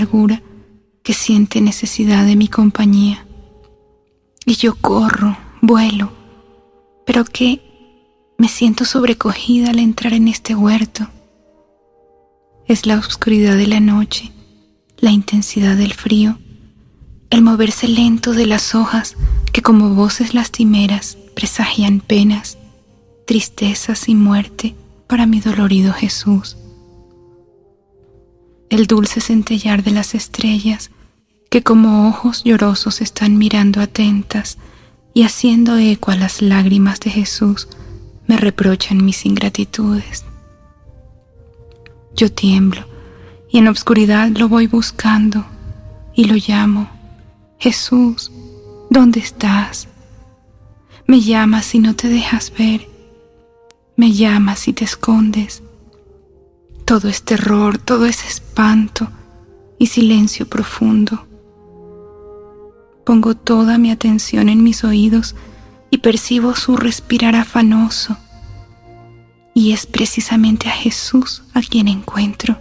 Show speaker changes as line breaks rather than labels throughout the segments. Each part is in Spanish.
amargura que siente necesidad de mi compañía. Y yo corro, vuelo, pero que me siento sobrecogida al entrar en este huerto. Es la oscuridad de la noche, la intensidad del frío, el moverse lento de las hojas que como voces lastimeras presagian penas, tristezas y muerte para mi dolorido Jesús. El dulce centellear de las estrellas que como ojos llorosos están mirando atentas y haciendo eco a las lágrimas de Jesús me reprochan mis ingratitudes. Yo tiemblo y en la oscuridad lo voy buscando y lo llamo: Jesús, ¿dónde estás? Me llamas y no te dejas ver, me llamas y te escondes. Todo es terror, todo es espanto y silencio profundo. Pongo toda mi atención en mis oídos y percibo su respirar afanoso. Y es precisamente a Jesús a quien encuentro.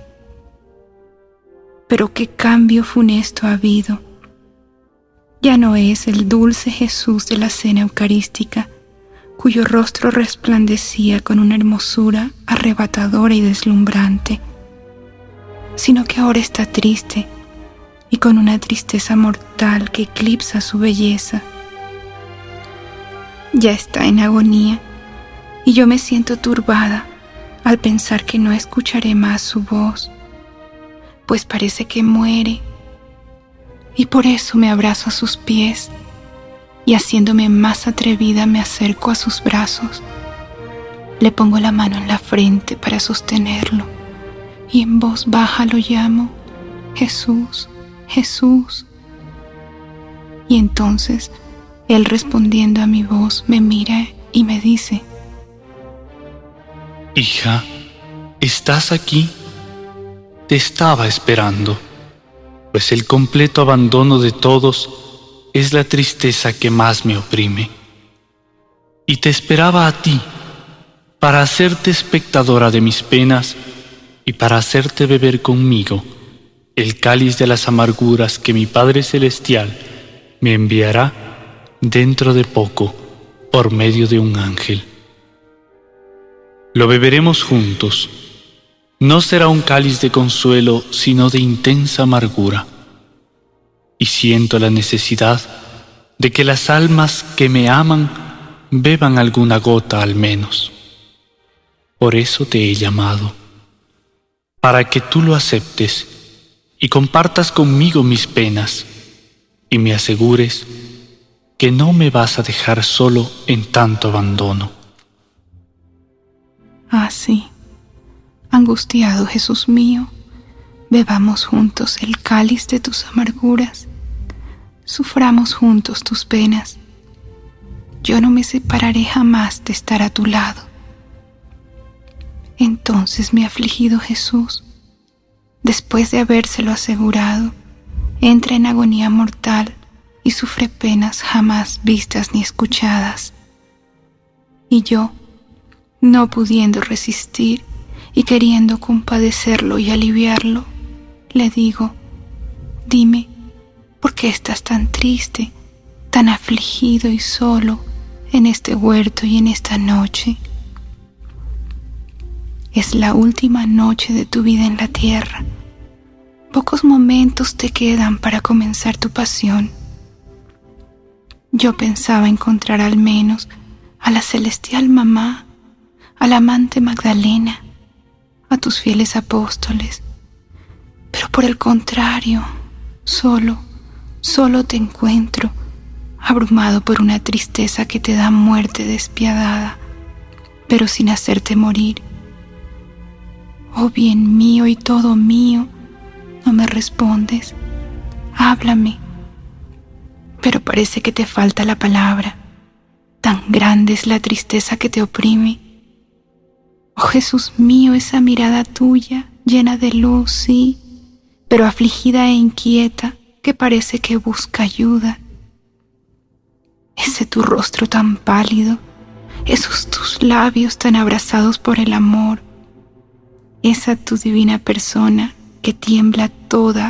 Pero qué cambio funesto ha habido. Ya no es el dulce Jesús de la cena eucarística, cuyo rostro resplandecía con una hermosura arrebatadora y deslumbrante, sino que ahora está triste y con una tristeza mortal que eclipsa su belleza. Ya está en agonía y yo me siento turbada al pensar que no escucharé más su voz, pues parece que muere, y por eso me abrazo a sus pies y haciéndome más atrevida me acerco a sus brazos. Le pongo la mano en la frente para sostenerlo y en voz baja lo llamo: Jesús, Jesús. Y entonces él, respondiendo a mi voz, me mira y me dice:
Hija, ¿estás aquí? Te estaba esperando, pues el completo abandono de todos es la tristeza que más me oprime. Y te esperaba a ti, para hacerte espectadora de mis penas y para hacerte beber conmigo el cáliz de las amarguras que mi Padre Celestial me enviará dentro de poco por medio de un ángel. Lo beberemos juntos. No será un cáliz de consuelo, sino de intensa amargura. Y siento la necesidad de que las almas que me aman beban alguna gota al menos. Por eso te he llamado, para que tú lo aceptes y compartas conmigo mis penas y me asegures que no me vas a dejar solo en tanto abandono.
Ah, sí, angustiado Jesús mío, bebamos juntos el cáliz de tus amarguras, suframos juntos tus penas. Yo no me separaré jamás de estar a tu lado. Entonces mi afligido Jesús, después de habérselo asegurado, entra en agonía mortal y sufre penas jamás vistas ni escuchadas. Y yo, no pudiendo resistir y queriendo compadecerlo y aliviarlo, le digo: dime, ¿por qué estás tan triste, tan afligido y solo en este huerto y en esta noche? Es la última noche de tu vida en la tierra. Pocos momentos te quedan para comenzar tu pasión. Yo pensaba encontrar al menos a la celestial mamá, a la amante Magdalena, a tus fieles apóstoles, pero por el contrario, solo te encuentro, abrumado por una tristeza que te da muerte despiadada, pero sin hacerte morir. Oh bien mío y todo mío, no me respondes. Háblame. Pero parece que te falta la palabra. Tan grande es la tristeza que te oprime. Oh Jesús mío, esa mirada tuya, llena de luz, sí, pero afligida e inquieta, que parece que busca ayuda. Ese tu rostro tan pálido, esos tus labios tan abrasados por el amor, esa tu divina persona que tiembla toda